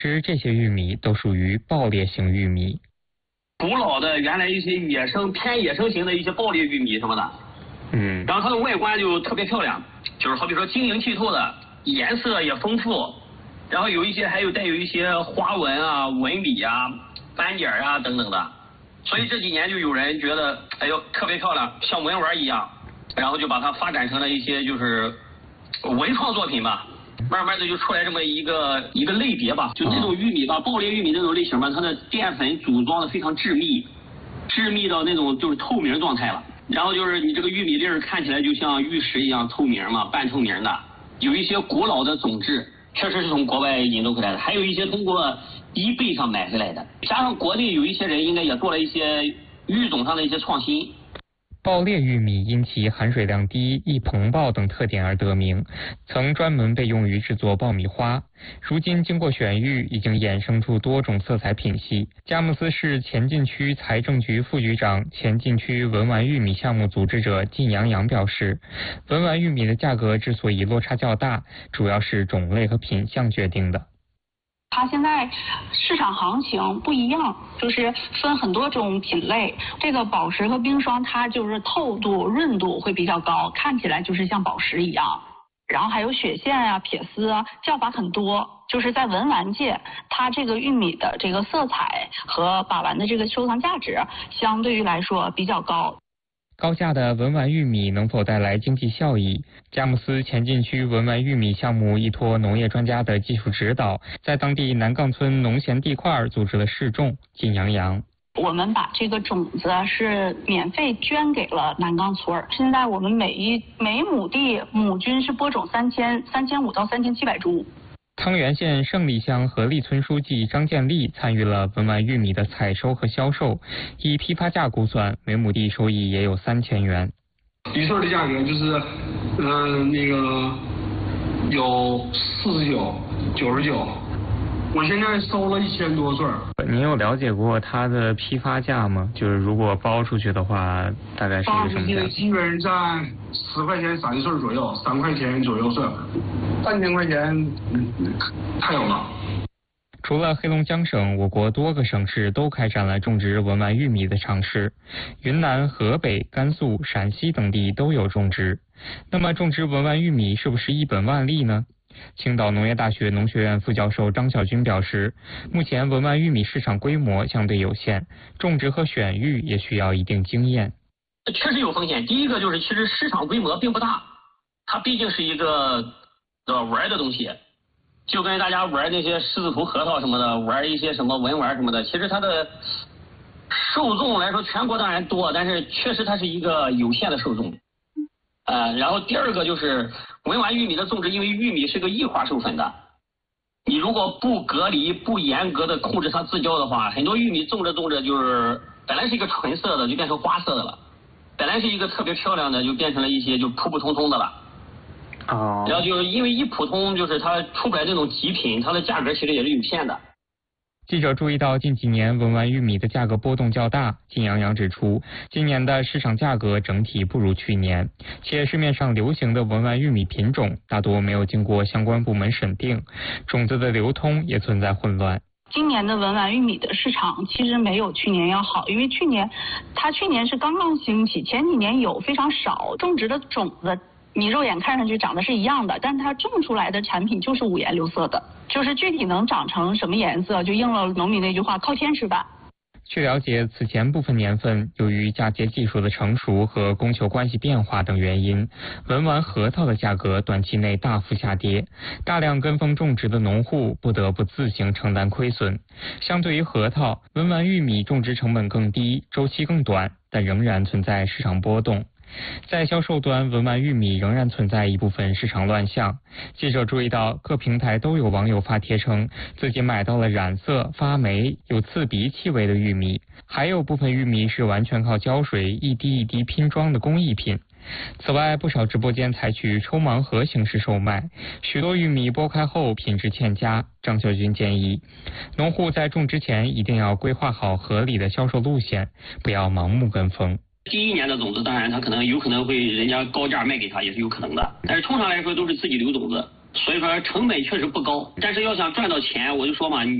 其实这些玉米都属于爆裂型玉米。 古老的原来一些偏野生型的一些爆裂玉米什么的，然后它的外观就特别漂亮，就是好比说晶莹剔透的，颜色也丰富，然后还有带有一些花纹啊、纹理啊、斑点啊等等的，所以这几年就有人觉得，哎呦特别漂亮，像文玩一样，然后就把它发展成了一些就是文创作品吧。慢慢的就出来这么一个类别吧，就这种玉米吧，爆裂玉米这种类型吧，它的淀粉组装的非常致密到那种就是透明状态了。然后就是你这个玉米粒儿看起来就像玉石一样透明嘛，半透明的。有一些古老的种质，确实是从国外引入回来的，还有一些通过eBay上买回来的。加上国内有一些人应该也做了一些育种上的一些创新。 爆裂玉米因其含水量低、易膨爆等特点而得名，曾专门被用于制作爆米花。如今经过选育，已经衍生出多种色彩品系。佳木斯市前进区财政局副局长、前进区文玩玉米项目组织者靳阳阳表示，文玩玉米的价格之所以落差较大，主要是种类和品相决定的。 它现在市场行情不一样，就是分很多种品类。这个宝石和冰霜，它就是透度、润度会比较高，看起来就是像宝石一样。然后还有雪线啊、撇丝啊，叫法很多。就是在文玩界，它这个玉米的这个色彩和把玩的这个收藏价值，相对于来说比较高。 高价的文玩玉米能否带来经济效益？佳木斯前进区文玩玉米项目依托农业专家的技术指导，在当地南岗村农闲地块组织了试种。靳阳阳， 我们把这个种子是免费捐给了南岗村。现在我们每亩地亩均是播种3500到3700株。 汤原县胜利乡合利村书记张建立参与了文玩玉米的采收和销售，以批发价估算，每亩地收益也有3000元。 一穗的价格就是，有49、99。我现在收了1000多穗。 您有了解过它的批发价吗？就是如果包出去的话，大概是一个什么价？ 基本在10块钱3穗左右，3块钱左右穗，3000块钱，太有了。 除了黑龙江省，我国多个省市都开展了种植文玩玉米的尝试，云南、河北、甘肃、陕西等地都有种植。那么种植文玩玉米是不是一本万利呢？青岛农业大学农学院副教授张晓军表示，目前文玩玉米市场规模相对有限，种植和选育也需要一定经验。 确实有风险。第一个就是其实市场规模并不大，它毕竟是一个玩的东西，就跟大家玩那些狮子头核桃什么的，玩一些什么文玩什么的，其实它的受众来说全国当然多，但是确实它是一个有限的受众。然后第二个就是文玩玉米的种植，因为玉米是个异花授粉的，你如果不隔离、不严格的控制它自交的话，很多玉米种着就是本来是一个纯色的就变成花色的了，本来是一个特别漂亮的就变成了一些就普普通通的了。然后就是因为一普通，就是它出不来这种极品，它的价格其实也是有限的。 记者注意到近几年文玩玉米的价格波动较大，靳阳阳指出，今年的市场价格整体不如去年，且市面上流行的文玩玉米品种大多没有经过相关部门审定，种子的流通也存在混乱。 今年的文玩玉米的市场其实没有去年要好，因为去年是刚刚兴起，前几年有非常少种植的种子。你肉眼看上去长得是一样的，但它种出来的产品就是五颜六色的，就是具体能长成什么颜色，就应了农民那句话，靠天吃饭。 据了解，此前部分年份由于嫁接技术的成熟和供求关系变化等原因，文玩核桃的价格短期内大幅下跌，大量跟风种植的农户不得不自行承担亏损。相对于核桃，文玩玉米种植成本更低，周期更短，但仍然存在市场波动。在销售端，文玩玉米仍然存在一部分市场乱象。记者注意到，各平台都有网友发帖称自己买到了染色、发霉、有刺鼻气味的玉米，还有部分玉米是完全靠胶水一滴一滴拼装的工艺品。此外，不少直播间采取抽盲盒形式售卖，许多玉米剥开后品质欠佳。张晓军建议，农户在种之前一定要规划好合理的销售路线，不要盲目跟风。 第一年的种子，当然它有可能会人家高价卖给他，也是有可能的。但是通常来说都是自己留种子， 所以说成本确实不高，但是要想赚到钱，我就说嘛，